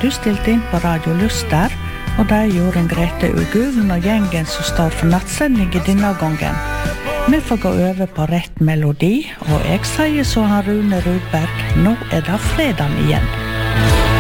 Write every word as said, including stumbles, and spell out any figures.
du stilt inn på Radio Luster, og det er Jorunn Grete Ugulen og gjengen som står for nattsending i denne gangen. Vi får gå over på rett melodi, og jeg sier så han Rune Rudberg, nå er det fredag igjen.